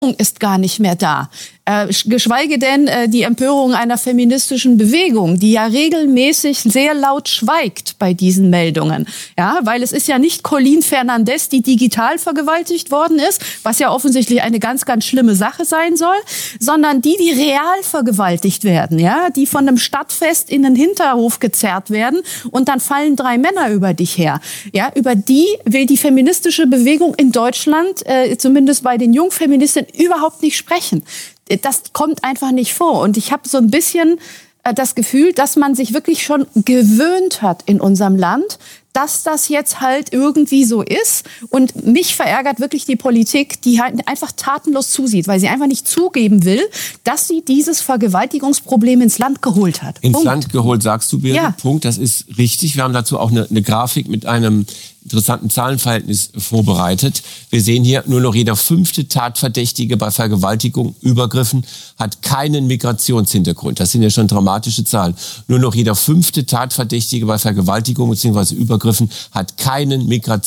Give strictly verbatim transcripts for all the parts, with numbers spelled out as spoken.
ist gar nicht mehr da. Äh, geschweige denn äh, die Empörung einer feministischen Bewegung, die ja regelmäßig sehr laut schweigt bei diesen Meldungen. Ja, weil es ist ja nicht Colleen Fernandez, die digital vergewaltigt worden ist, was ja offensichtlich eine ganz, ganz schlimme Sache sein soll, sondern die, die real vergewaltigt werden, ja, die von einem Stadtfest in den Hinterhof gezerrt werden und dann fallen drei Männer über dich her. Ja, über die will die feministische Bewegung in Deutschland, äh, zumindest bei den Jungfeministinnen, überhaupt nicht sprechen. Das kommt einfach nicht vor. Und ich habe so ein bisschen äh, das Gefühl, dass man sich wirklich schon gewöhnt hat in unserem Land, dass das jetzt halt irgendwie so ist. Und mich verärgert wirklich die Politik, die halt einfach tatenlos zusieht, weil sie einfach nicht zugeben will, dass sie dieses Vergewaltigungsproblem ins Land geholt hat. Ins Punkt. Land geholt, sagst du, Birgit. Ja. Punkt, das ist richtig. Wir haben dazu auch eine, eine Grafik mit einem interessanten Zahlenverhältnis vorbereitet. Wir sehen hier, nur noch jeder fünfte Tatverdächtige bei Vergewaltigung, Übergriffen hat keinen Migrationshintergrund. Das sind ja schon dramatische Zahlen. Nur noch jeder fünfte Tatverdächtige bei Vergewaltigung bzw. Übergriffen hat keinen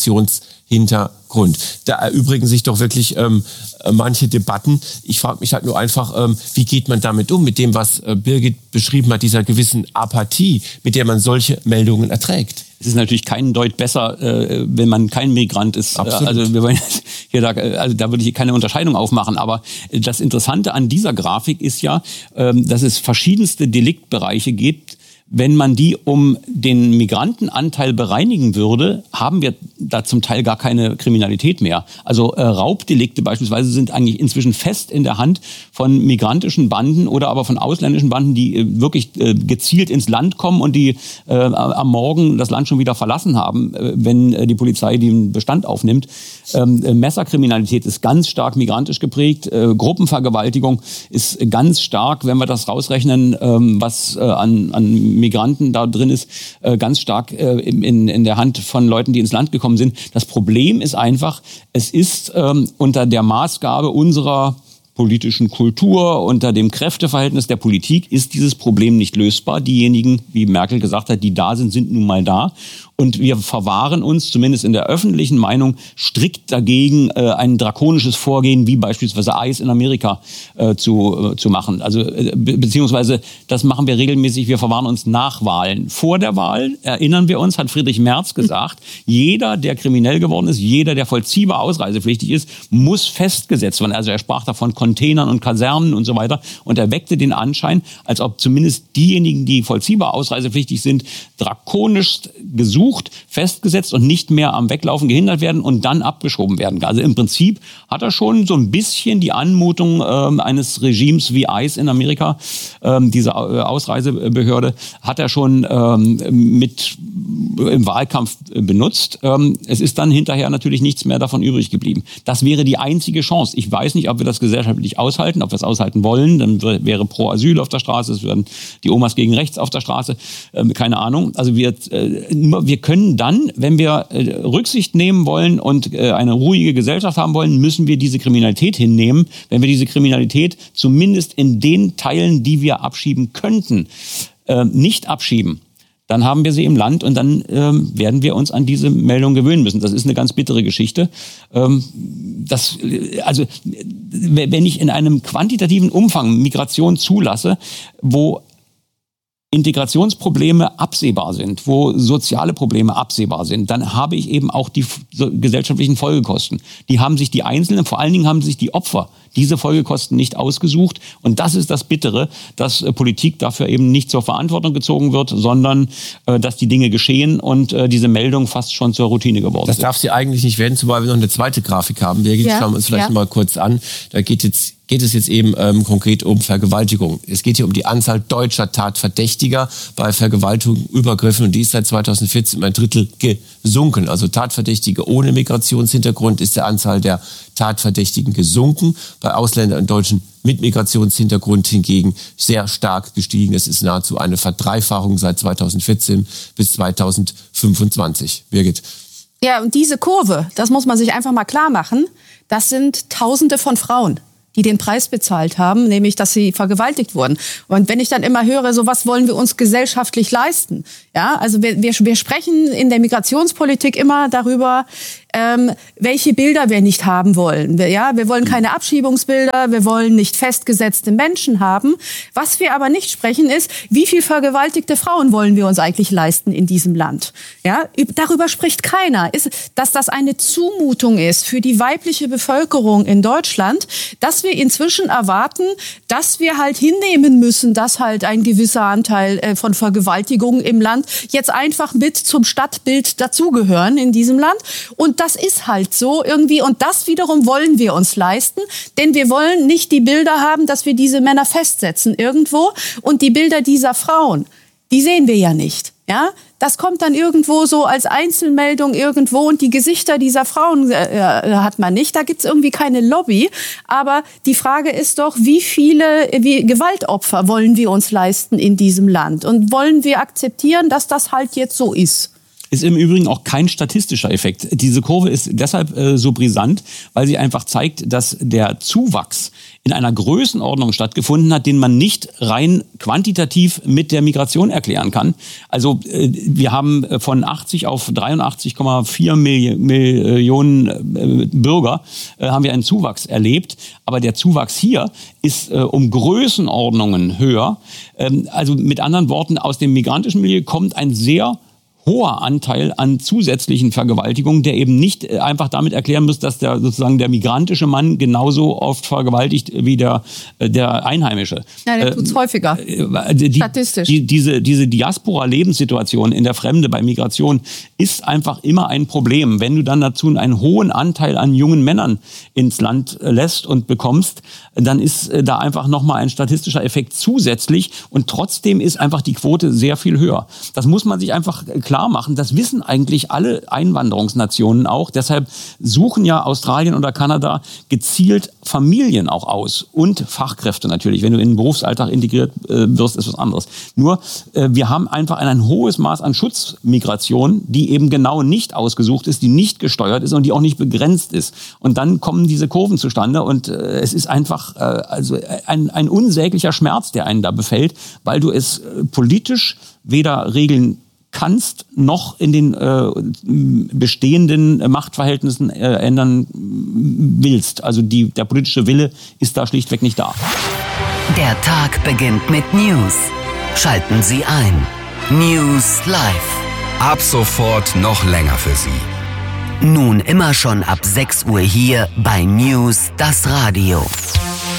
Migrationshintergrund. Da erübrigen sich doch wirklich ähm, manche Debatten. Ich frage mich halt nur einfach, ähm, wie geht man damit um, mit dem, was äh, Birgit beschrieben hat, dieser gewissen Apathie, mit der man solche Meldungen erträgt. Es ist natürlich kein Deut besser, äh, wenn man kein Migrant ist. Absolut. Also wir wollen hier da, also da würde ich keine Unterscheidung aufmachen. Aber das Interessante an dieser Grafik ist ja, ähm, dass es verschiedenste Deliktbereiche gibt. Wenn man die um den Migrantenanteil bereinigen würde, haben wir da zum Teil gar keine Kriminalität mehr. Also äh, Raubdelikte beispielsweise sind eigentlich inzwischen fest in der Hand von migrantischen Banden oder aber von ausländischen Banden, die äh, wirklich äh, gezielt ins Land kommen und die äh, am Morgen das Land schon wieder verlassen haben, äh, wenn äh, die Polizei den Bestand aufnimmt. Ähm, äh, Messerkriminalität ist ganz stark migrantisch geprägt. Äh, Gruppenvergewaltigung ist ganz stark, wenn wir das rausrechnen, ähm, was äh, an, an Migranten da drin ist, äh, ganz stark äh, in, in der Hand von Leuten, die ins Land gekommen sind. Das Problem ist einfach, es ist ähm, unter der Maßgabe unserer politischen Kultur, unter dem Kräfteverhältnis der Politik ist dieses Problem nicht lösbar. Diejenigen, wie Merkel gesagt hat, die da sind, sind nun mal da. Und wir verwahren uns, zumindest in der öffentlichen Meinung, strikt dagegen, äh, ein drakonisches Vorgehen, wie beispielsweise I C E in Amerika äh, zu, äh, zu machen. Also äh, be- beziehungsweise das machen wir regelmäßig, wir verwahren uns nach Wahlen. Vor der Wahl, erinnern wir uns, hat Friedrich Merz gesagt, jeder, der kriminell geworden ist, jeder, der vollziehbar ausreisepflichtig ist, muss festgesetzt werden. Also er sprach davon Containern und Kasernen und so weiter und er weckte den Anschein, als ob zumindest diejenigen, die vollziehbar ausreisepflichtig sind, drakonisch gesucht, festgesetzt und nicht mehr am Weglaufen gehindert werden und dann abgeschoben werden. Also im Prinzip hat er schon so ein bisschen die Anmutung ähm, eines Regimes wie I C E in Amerika, ähm, diese äh, Ausreisebehörde, hat er schon ähm, mit im Wahlkampf äh, benutzt. Ähm, es ist dann hinterher natürlich nichts mehr davon übrig geblieben. Das wäre die einzige Chance. Ich weiß nicht, ob wir das gesellschaftlich aushalten, ob wir es aushalten wollen. Dann wäre Pro Asyl auf der Straße, es wären die Omas gegen rechts auf der Straße. Ähm, keine Ahnung. Also wir, äh, nur, wir können dann, wenn wir äh, Rücksicht nehmen wollen und äh, eine ruhige Gesellschaft haben wollen, müssen wir diese Kriminalität hinnehmen. Wenn wir diese Kriminalität zumindest in den Teilen, die wir abschieben könnten, äh, nicht abschieben, dann haben wir sie im Land und dann ähm, werden wir uns an diese Meldung gewöhnen müssen. Das ist eine ganz bittere Geschichte. Ähm, das, also wenn ich in einem quantitativen Umfang Migration zulasse, wo Integrationsprobleme absehbar sind, wo soziale Probleme absehbar sind, dann habe ich eben auch die so gesellschaftlichen Folgekosten. Die haben sich die Einzelnen, vor allen Dingen haben sich die Opfer diese Folgekosten nicht ausgesucht. Und das ist das Bittere, dass äh, Politik dafür eben nicht zur Verantwortung gezogen wird, sondern äh, dass die Dinge geschehen und äh, diese Meldung fast schon zur Routine geworden das sind. Das darf sie eigentlich nicht werden, zumal wir noch eine zweite Grafik haben. Birgit, ja, schauen wir uns vielleicht ja. noch mal kurz an. Da geht jetzt geht es jetzt eben ähm, konkret um Vergewaltigung. Es geht hier um die Anzahl deutscher Tatverdächtiger bei Vergewaltigung, Übergriffen und die ist seit zweitausendvierzehn um ein Drittel gesunken. Also Tatverdächtige ohne Migrationshintergrund ist der Anzahl der Tatverdächtigen gesunken. Bei Ausländern und Deutschen mit Migrationshintergrund hingegen sehr stark gestiegen. Es ist nahezu eine Verdreifachung seit zweitausendvierzehn bis zweitausendfünfundzwanzig. Birgit. Ja, und diese Kurve, das muss man sich einfach mal klar machen, das sind Tausende von Frauen, die den Preis bezahlt haben, nämlich, dass sie vergewaltigt wurden. Und wenn ich dann immer höre, so was wollen wir uns gesellschaftlich leisten? Ja, also wir, wir, wir sprechen in der Migrationspolitik immer darüber, ähm, welche Bilder wir nicht haben wollen. Wir, ja, wir wollen keine Abschiebungsbilder, wir wollen nicht festgesetzte Menschen haben. Was wir aber nicht sprechen ist, wie viel vergewaltigte Frauen wollen wir uns eigentlich leisten in diesem Land? Ja, darüber spricht keiner. Ist, dass das eine Zumutung ist für die weibliche Bevölkerung in Deutschland, dass wir inzwischen erwarten, dass wir halt hinnehmen müssen, dass halt ein gewisser Anteil äh, von Vergewaltigungen im Land jetzt einfach mit zum Stadtbild dazugehören in diesem Land. Und das ist halt so irgendwie. Und das wiederum wollen wir uns leisten, denn wir wollen nicht die Bilder haben, dass wir diese Männer festsetzen irgendwo. Und die Bilder dieser Frauen, die sehen wir ja nicht. Ja, das kommt dann irgendwo so als Einzelmeldung irgendwo und die Gesichter dieser Frauen äh, hat man nicht. Da gibt's irgendwie keine Lobby. Aber die Frage ist doch, wie viele wie Gewaltopfer wollen wir uns leisten in diesem Land? Und wollen wir akzeptieren, dass das halt jetzt so ist? Ist im Übrigen auch kein statistischer Effekt. Diese Kurve ist deshalb äh, so brisant, weil sie einfach zeigt, dass der Zuwachs in einer Größenordnung stattgefunden hat, den man nicht rein quantitativ mit der Migration erklären kann. Also äh, wir haben von achtzig auf dreiundachtzig Komma vier Millionen äh, Bürger äh, haben wir einen Zuwachs erlebt. Aber der Zuwachs hier ist äh, um Größenordnungen höher. Ähm, also mit anderen Worten, aus dem migrantischen Milieu kommt ein sehr hoher Anteil an zusätzlichen Vergewaltigungen, der eben nicht einfach damit erklären muss, dass der sozusagen der migrantische Mann genauso oft vergewaltigt wie der der Einheimische. Ja, der tut's äh, häufiger. Die, Statistisch. Die, diese diese Diaspora-Lebenssituation in der Fremde bei Migration ist einfach immer ein Problem. Wenn du dann dazu einen hohen Anteil an jungen Männern ins Land lässt und bekommst, dann ist da einfach nochmal ein statistischer Effekt zusätzlich und trotzdem ist einfach die Quote sehr viel höher. Das muss man sich einfach klar machen, das wissen eigentlich alle Einwanderungsnationen auch. Deshalb suchen ja Australien oder Kanada gezielt Familien auch aus und Fachkräfte natürlich. Wenn du in den Berufsalltag integriert äh, wirst, ist was anderes. Nur, äh, wir haben einfach ein hohes Maß an Schutzmigration, die eben genau nicht ausgesucht ist, die nicht gesteuert ist und die auch nicht begrenzt ist. Und dann kommen diese Kurven zustande und äh, es ist einfach äh, also ein, ein unsäglicher Schmerz, der einen da befällt, weil du es äh, politisch weder regeln kannst, noch in den äh, bestehenden Machtverhältnissen äh, ändern willst. Also die, der politische Wille ist da schlichtweg nicht da. Der Tag beginnt mit News. Schalten Sie ein. News Live. Ab sofort noch länger für Sie. Nun immer schon ab sechs Uhr hier bei News, das Radio.